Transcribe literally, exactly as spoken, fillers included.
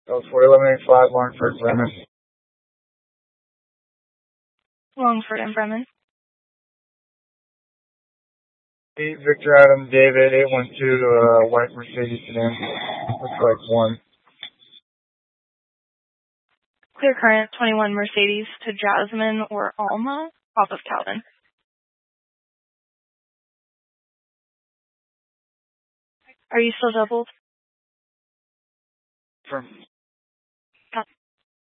That was four eleven eighty-five, Longford, Bremen. Longford and Bremen. eight Victor Adam David, eight one two, uh, white Mercedes sedan. Looks like one. Clear current, twenty-one Mercedes to Jasmine or Alma, off of Calvin. Are you still doubled? From